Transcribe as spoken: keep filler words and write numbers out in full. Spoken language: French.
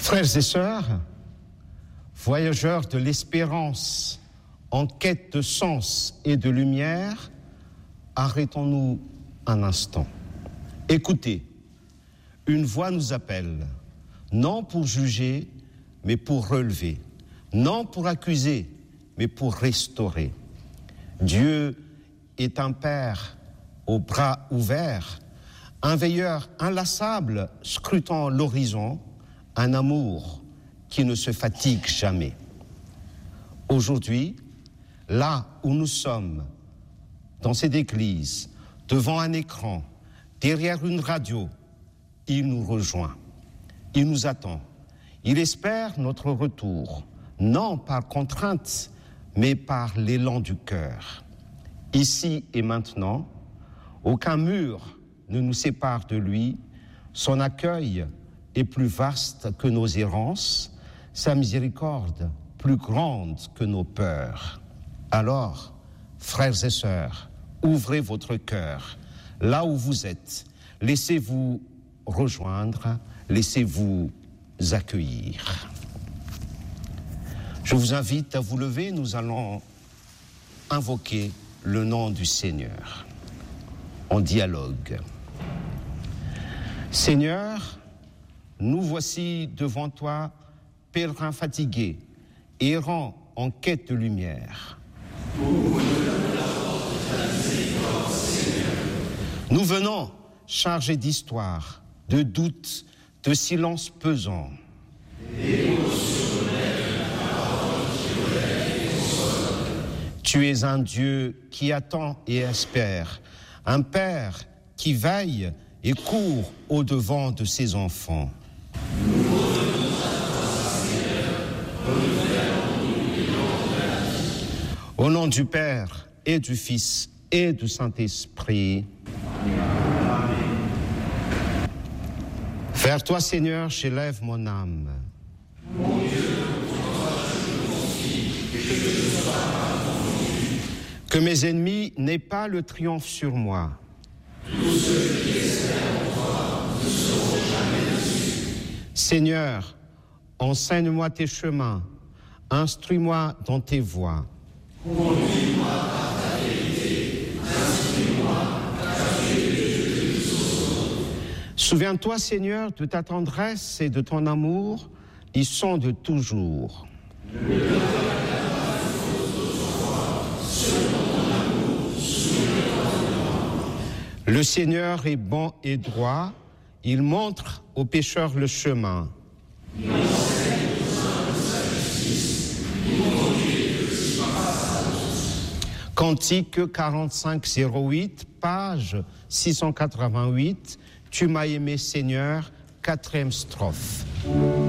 Frères et sœurs, voyageurs de l'espérance, en quête de sens et de lumière, arrêtons-nous un instant. Écoutez, une voix nous appelle, non pour juger, mais pour relever, non pour accuser, mais pour restaurer. Dieu est un Père aux bras ouverts, un veilleur inlassable scrutant l'horizon, un amour qui ne se fatigue jamais. Aujourd'hui, là où nous sommes, dans cette église, devant un écran, derrière une radio, il nous rejoint, il nous attend, il espère notre retour, non par contrainte, mais par l'élan du cœur. Ici et maintenant, aucun mur ne nous sépare de lui, son accueil est plus vaste que nos errances, sa miséricorde plus grande que nos peurs. Alors, frères et sœurs, ouvrez votre cœur, là où vous êtes, laissez-vous rejoindre, laissez-vous accueillir. Je vous invite à vous lever, nous allons invoquer le nom du Seigneur en dialogue. Seigneur, nous voici devant toi, pèlerins fatigués, errants en quête de lumière. Nous venons chargés d'histoire, de doutes, de silence pesant. Tu es un Dieu qui attend et espère, un Père qui veille et court au-devant de ses enfants. Au nom du Père et du Fils et du Saint-Esprit. Vers toi, Seigneur, j'élève mon âme. Mon Dieu, pour toi, je me confie, et que je ne sois pas confondu. Que mes ennemis n'aient pas le triomphe sur moi. Tous ceux qui espèrent en toi ne seront jamais déçus. Seigneur, enseigne-moi tes chemins, instruis-moi dans tes voies. Conduis-moi par ta vérité, instruis-moi, car tu es le Dieu du tout. Souviens-toi, Seigneur, de ta tendresse et de ton amour, ils sont de toujours. Ne me pardonne pas de fautes d'autrefois, selon ton amour, souviens-toi. Le Seigneur est bon et droit, il montre aux pécheurs le chemin. Il enseigne aux hommes sa justice, il conduit le petit pas à tous. Cantique quarante-cinq zéro huit, page six cent quatre-vingt-huit, Tu m'as aimé, Seigneur, quatrième strophe.